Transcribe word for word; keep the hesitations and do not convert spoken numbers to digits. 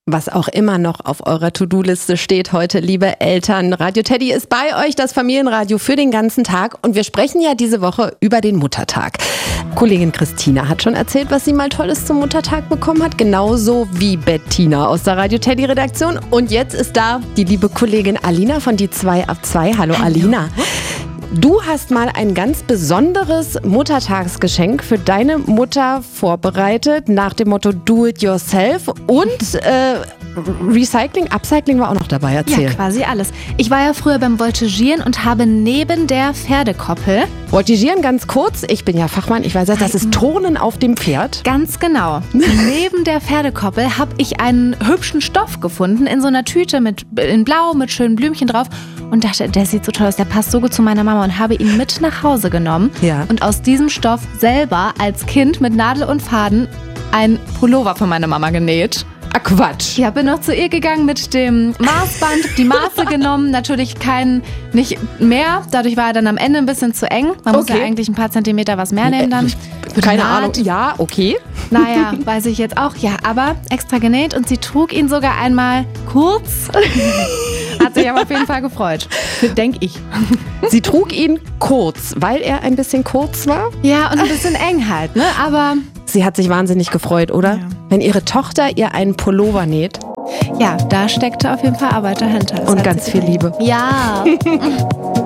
Was auch immer noch auf eurer To-Do-Liste steht heute, liebe Eltern. Radio Teddy ist bei euch, das Familienradio für den ganzen Tag. Und wir sprechen ja diese Woche über den Muttertag. Kollegin Christina hat schon erzählt, was sie mal Tolles zum Muttertag bekommen hat. Genauso wie Bettina aus der Radio Teddy-Redaktion. Und jetzt ist da die liebe Kollegin Alina von die zwei ab zwei. Hallo, Hallo. Alina. Du hast mal ein ganz besonderes Muttertagsgeschenk für deine Mutter vorbereitet, nach dem Motto Do it yourself und äh, Recycling, Upcycling war auch noch dabei, erzähl. Ja, quasi alles. Ich war ja früher beim Voltigieren und habe neben der Pferdekoppel... Voltigieren, ganz kurz, ich bin ja Fachmann, ich weiß, das ist Turnen auf dem Pferd. Ganz genau. Neben der Pferdekoppel habe ich einen hübschen Stoff gefunden, in so einer Tüte mit, in Blau mit schönen Blümchen drauf und dachte, der sieht so toll aus, der passt so gut zu meiner Mama und habe ihn mit nach Hause genommen ja. und aus diesem Stoff selber als Kind mit Nadel und Faden ein Pullover für meine Mama genäht. Ah, Quatsch. Ja, bin noch zu ihr gegangen mit dem Maßband, die Maße genommen, natürlich kein, nicht mehr, dadurch war er dann am Ende ein bisschen zu eng. Man muss okay. ja eigentlich ein paar Zentimeter was mehr nehmen dann. Keine Ahnung, ja, okay. Naja, weiß ich jetzt auch, ja, aber extra genäht und sie trug ihn sogar einmal kurz. Hat sich aber auf jeden Fall gefreut, denke ich. Sie trug ihn kurz, weil er ein bisschen kurz war? Ja, und ein bisschen eng halt, ne, aber... Sie hat sich wahnsinnig gefreut, oder? Ja. Wenn ihre Tochter ihr einen Pullover näht. Ja, da steckte auf jeden Fall Arbeit dahinter. Das und ganz viel Liebe. Ja.